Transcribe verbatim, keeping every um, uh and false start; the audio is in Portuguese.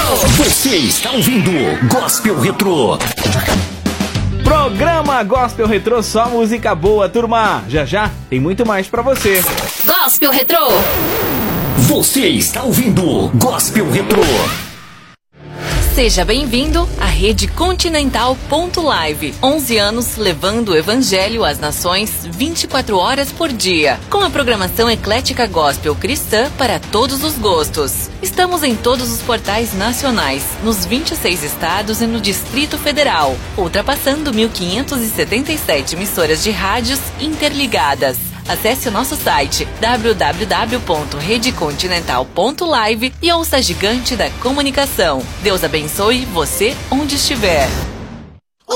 Você está ouvindo Gospel Retrô. Programa Gospel Retrô, só música boa, turma. Já já tem muito mais pra você. Gospel Retrô. Você está ouvindo Gospel Retrô. Seja bem-vindo à Rede Continental ponto live. onze anos levando o evangelho às nações vinte e quatro horas por dia. Com a programação eclética gospel cristã para todos os gostos. Estamos em todos os portais nacionais, nos vinte e seis estados e no Distrito Federal, ultrapassando mil quinhentas e setenta e sete emissoras de rádios interligadas. Acesse o nosso site w w w ponto rede continental ponto live e ouça a gigante da comunicação. Deus abençoe você onde estiver.